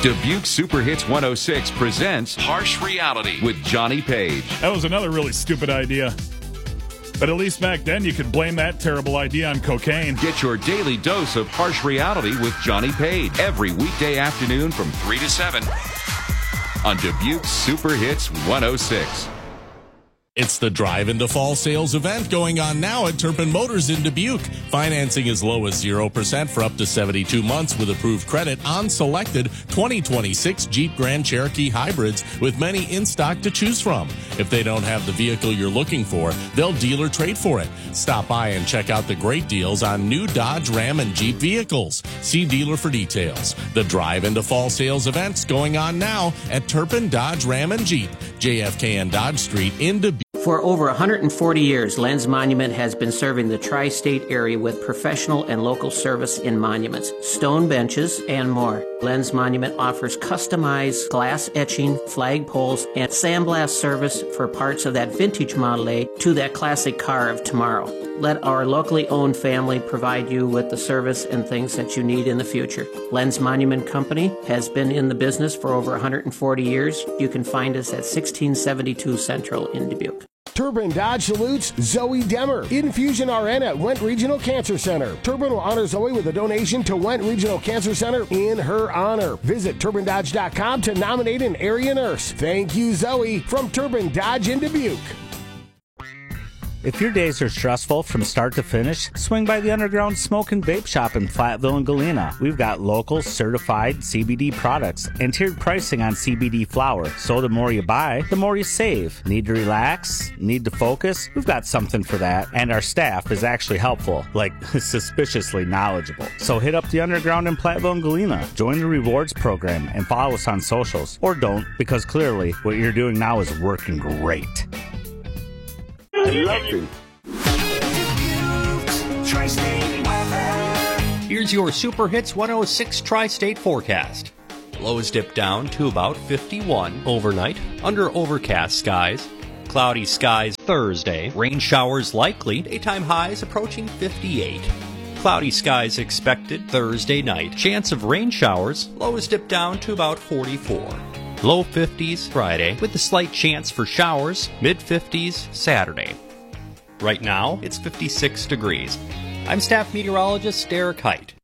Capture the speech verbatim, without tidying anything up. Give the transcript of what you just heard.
Dubuque Super Hits one oh six presents Harsh Reality with Johnny Page. That was another really stupid idea. But at least back then you could blame that terrible idea on cocaine. Get your daily dose of Harsh Reality with Johnny Page every weekday afternoon from three to seven on Dubuque Super Hits one oh six. It's the Drive into Fall sales event going on now at Turpin Motors in Dubuque. Financing as low as zero percent for up to seventy-two months with approved credit on selected twenty twenty-six Jeep Grand Cherokee hybrids with many in stock to choose from. If they don't have the vehicle you're looking for, they'll deal or trade for it. Stop by and check out the great deals on new Dodge, Ram, and Jeep vehicles. See dealer for details. The Drive into Fall sales event's going on now at Turpin Dodge, Ram, and Jeep, J F K and Dodge Street in Dubuque. For over one hundred forty years, Len's Monument has been serving the tri-state area with professional and local service in monuments, stone benches, and more. Len's Monument offers customized glass etching, flagpoles, and sandblast service for parts of that vintage Model A to that classic car of tomorrow. Let our locally owned family provide you with the service and things that you need in the future. Len's Monument Company has been in the business for over one hundred forty years. You can find us at sixteen seventy-two Central in Dubuque. Turpin Dodge salutes Zoe Demmer, Infusion R N at Went Regional Cancer Center. Turpin will honor Zoe with a donation to Went Regional Cancer Center in her honor. Visit Turpin Dodge dot com to nominate an area nurse. Thank you, Zoe, from Turpin Dodge in Dubuque. If your days are stressful from start to finish, swing by the Underground Smoke and Vape Shop in Platteville and Galena. We've got local, certified C B D products and tiered pricing on C B D flower. So the more you buy, the more you save. Need to relax? Need to focus? We've got something for that. And our staff is actually helpful, like suspiciously knowledgeable. So hit up the Underground in Platteville and Galena. Join the rewards program and follow us on socials. Or don't, because clearly what you're doing now is working great. I love you. Here's your Super Hits one oh six Tri-State forecast. Lows dip down to about fifty-one overnight, under overcast skies. Cloudy skies Thursday. Rain showers likely. Daytime highs approaching fifty-eight. Cloudy skies expected Thursday night. Chance of rain showers. Lows dip down to about forty-four. Low fifties Friday, with a slight chance for showers, mid fifties Saturday. Right now, it's fifty-six degrees. I'm staff meteorologist Derek Height.